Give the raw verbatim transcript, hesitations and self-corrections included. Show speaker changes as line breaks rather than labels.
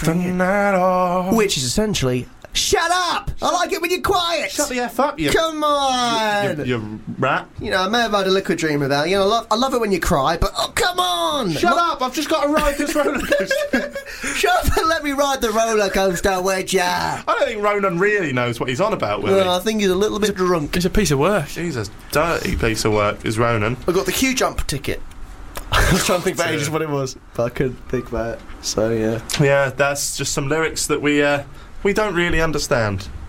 Tonight off.
Which is essentially, shut up! I like it when you're quiet!
Shut the F up, you...
Come on!
You, you, you rat.
You know, I may have had a liquid dream about you. I love, I love it when you cry, but oh, come on!
Shut Lo- up! I've just got to ride this roller coaster.
Shut up and let me ride the roller coaster, would ya?
I don't think Ronan really knows what he's on about, will
No,
he?
I think he's a little bit drunk.
It's a piece of work.
He's a dirty piece of work, is Ronan.
I got the queue jump ticket. I was trying to think about ages what it was, but I couldn't think about it. So yeah.
Yeah, that's just some lyrics that we uh, we don't really understand.